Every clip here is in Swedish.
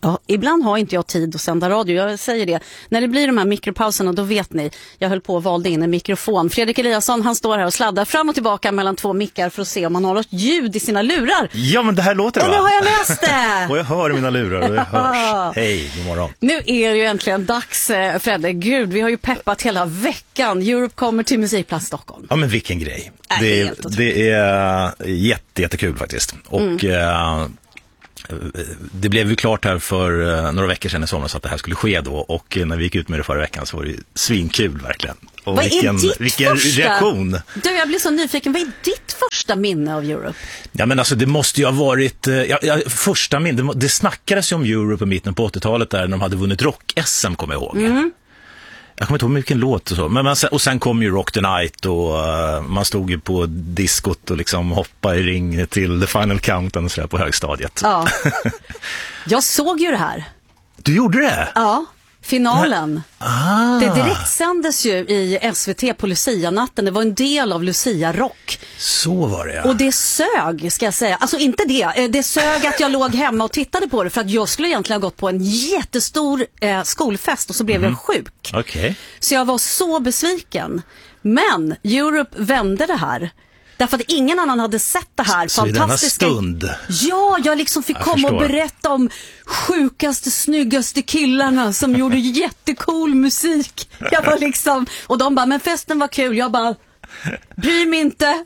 Ja, ibland har inte jag tid att sända radio, jag säger det. När det blir de här mikropauserna, då vet ni, jag höll på att valde in en mikrofon. Fredrik Eliasson, han står här och sladdar fram och tillbaka mellan två mickar för att se om han har något ljud i sina lurar. Ja, men det här låter det, va? Och nu har jag läst det! Och jag hör mina lurar och det hörs. Hej, god morgon. Nu är det ju äntligen dags, Fredde. Gud, vi har ju peppat hela veckan. Europe kommer till Musikplats Stockholm. Ja, men vilken grej. Det är jättekul faktiskt. Och det blev ju klart här för några veckor sedan i somras att det här skulle ske då, och när vi gick ut med det förra veckan så var det svinkul verkligen. Och vad vilken reaktion. Du, jag blir så nyfiken. Vad är ditt första minne av Europe? Ja, men alltså det måste ju ha varit första minne. Det snackades ju om Europe i mitten på 80-talet där när de hade vunnit rock-SM, kommer jag ihåg. Jag kommer inte ihåg vilken låt och så. Och sen kom ju Rock the Night och man stod ju på diskot och liksom hoppade i ring till The Final Countdown och så där på högstadiet. Ja. Jag såg ju det här. Du gjorde det? Ja, finalen. Det direkt sändes ju i SVT på Lucia-natten. Det var en del av Lucia Rock. Så var det, ja. Och det sög, ska jag säga. Alltså inte det. Det sög att jag låg hemma och tittade på det. För att jag skulle egentligen ha gått på en jättestor skolfest och så blev jag sjuk. Okay. Så jag var så besviken. Men Europe vände det här. Därför att ingen annan hade sett det här så fantastiska. I denna stund. Ja, jag liksom fick komma och berätta om sjukaste, snyggaste killarna som gjorde jättecool musik. Jag var liksom, och de bara, men festen var kul. Jag bara, bry mig inte.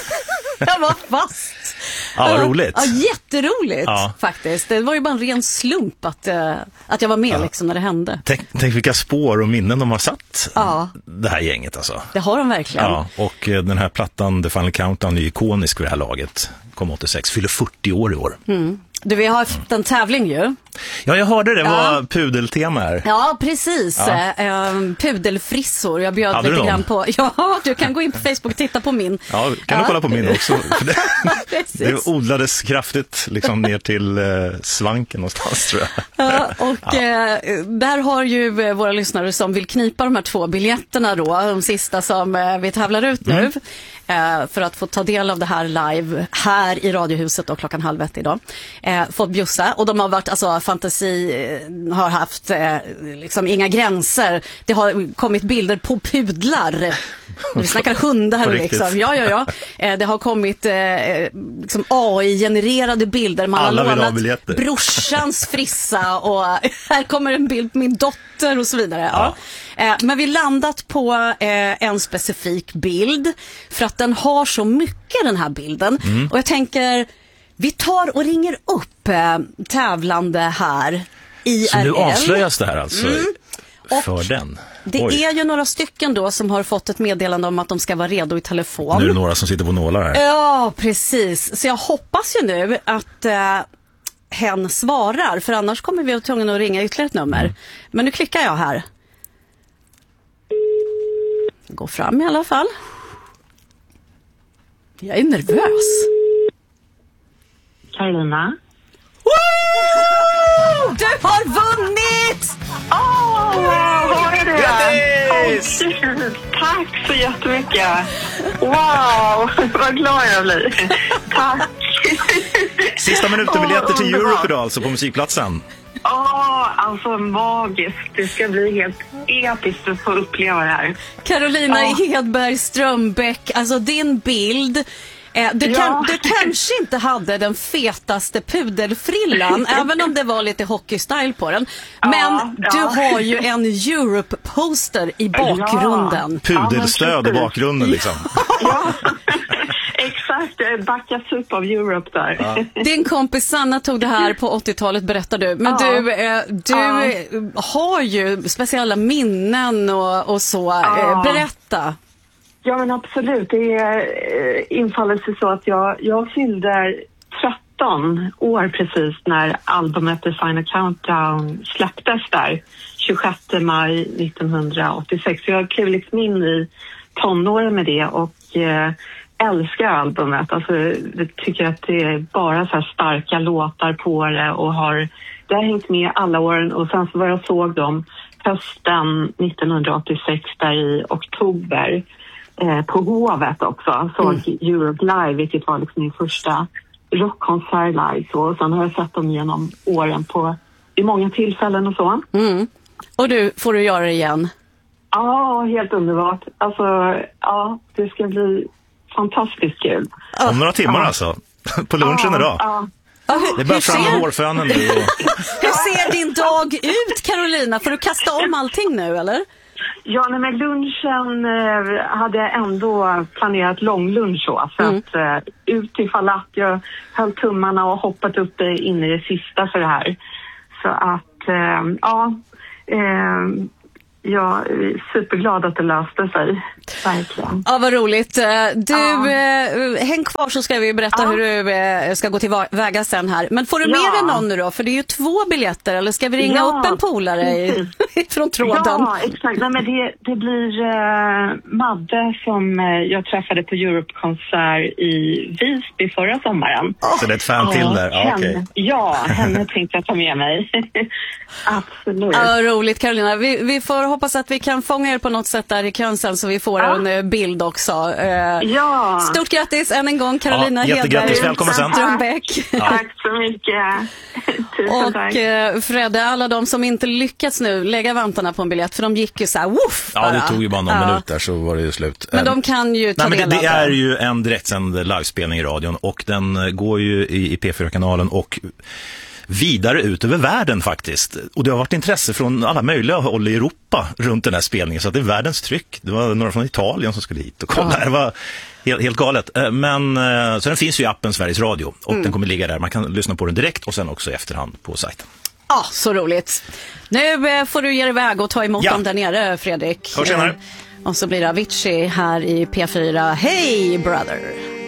Jag var fast. Ja, vad roligt. Ja, jätteroligt faktiskt. Det var ju bara en ren slump att jag var med liksom när det hände. Tänk vilka spår och minnen de har satt det här gänget alltså. Det har de verkligen. Ja, och den här plattan The Final Countdown är ikonisk för det här laget. Kom 86, fyller 40 år i år. Du, vi har haft en tävling ju. Ja, jag hörde det var pudeltema här. Ja, precis. Pudelfrissor. Jag bjöd lite grann på. Ja, du kan gå in på Facebook och titta på min. Ja, kan du kolla på min också. För det odlades kraftigt liksom ner till svanken någonstans, tror jag. Ja, och där har ju våra lyssnare som vill knipa de här 2 biljetterna då, de sista som vi tävlar ut nu. För att få ta del av det här live här i Radiohuset då, 12:30 idag. Fått bjussa, och de har varit, alltså fantasi har haft liksom inga gränser. Det har kommit bilder på pudlar. Vi snackar hundar liksom. Ja. Det har kommit liksom AI-genererade bilder. Man alla har lånat brorsans frissa och här kommer en bild på min dotter och så vidare. Ja. Men vi landat på en specifik bild för att den har så mycket, den här bilden. Och jag tänker, vi tar och ringer upp tävlande här i så RL. nu avslöjas det här alltså för den. Det är ju några stycken då som har fått ett meddelande om att de ska vara redo i telefon. Nu är det några som sitter på nålar här. Ja, precis. Så jag hoppas ju nu att hen svarar, för annars kommer vi att tvungna att ringa ytterligare ett nummer. Men nu klickar jag här. Gå fram i alla fall. Jag är nervös. Carolina. Woo! Du har vunnit! Var är det? Grattis! Tack så jättemycket. Wow, vad glad jag blir. Tack. Sista minuten-biljetter till Europe idag alltså på Musikplatsen. Alltså magiskt. Det ska bli helt episkt att få uppleva det här. Carolina Hedberg Strömbäck, alltså din bild. Du kanske inte hade den fetaste pudelfrillan, även om det var lite hockeystyle på den. Men du har ju en Europe-poster i bakgrunden. Pudelstöd i bakgrunden liksom. Exakt, backas upp av Europe där. Din kompis Sanna tog det här på 80-talet, berättar du. Men du har ju speciella minnen och så. Berätta. Ja, men absolut. Det infaller sig så att jag fyllde 13 år precis när albumet The Final Countdown släpptes där 26 maj 1986. Så jag klev liksom in i tonåren med det och älskar albumet. Alltså, jag tycker att det är bara så här starka låtar på det och det har hängt med alla åren. Och sen så var jag såg dem hösten 1986 där i oktober på Hovet också. Såg Europe live, vilket var liksom min första rockkonsert live. Och sen har jag sett dem genom åren på vid många tillfällen och så. Och du, får du göra det igen? Ja, helt underbart. Alltså, ja, det ska bli fantastiskt kul. Om några timmar alltså. På lunchen idag. Ja. Det är bara fram med hårfönen nu. Hur ser din dag ut, Carolina? Får du kasta om allting nu, eller? Ja, nej, men lunchen hade jag ändå planerat långlunch så. För att utifall att jag höll tummarna och hoppat upp in i det sista för det här. Så att, jag är superglad att det löste sig. Verkligen. Ja, vad roligt. Du, häng kvar så ska vi berätta hur du ska gå till väga sen här. Men får du med dig någon nu då? För det är ju 2 biljetter. Eller ska vi ringa upp en polare från tråden? Ja, exakt. Nej, men det blir Madde som jag träffade på Europe-konsert i Visby förra sommaren. Så det är ett fan till där? Ja, okay. Ja, henne tänkte jag ta med mig. Absolut. Ja, roligt, Carolina. Vi får hoppas att vi kan fånga er på något sätt där i kön sen så vi får en bild också. Stort grattis än en gång, Carolina Hedberg. Jättegrattis, välkommen sen. Tack så mycket. Tusen tack. Och Fredde, alla de som inte lyckats nu lägga vantarna på en biljett, för de gick ju så här, woof, bara. Ja, det tog ju bara någon minut där så var det ju slut. Men de kan ju ta del av det är ju en direktsänd livespelning i radion och den går ju i P4-kanalen och vidare ut över världen faktiskt. Och det har varit intresse från alla möjliga håll i Europa runt den här spelningen. Så att det är världens tryck. Det var några från Italien som skulle hit och kolla. Det var helt galet. Men så den finns ju i appen Sveriges Radio. Och den kommer ligga där. Man kan lyssna på den direkt och sen också i efterhand på sajten. Ja, så roligt. Nu får du ge dig iväg och ta emot dem där nere, Fredrik. Hörs senare. Och så blir det Avicii här i P4. Hey brother!